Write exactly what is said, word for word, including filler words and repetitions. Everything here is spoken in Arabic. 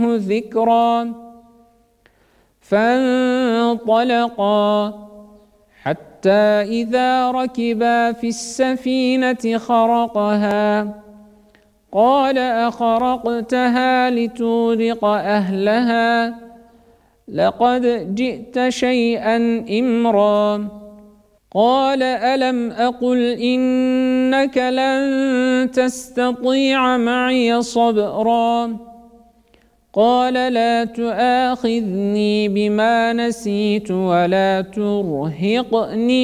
ذكرا فانطلقا حتى إذا ركبا في السفينة خرقها قال أخرقتها لتغرق أهلها لقد جئت شيئا إمرا قال ألم أقل إنك لن تستطيع معي صبرا قال لا تؤاخذني بما نسيت ولا ترهقني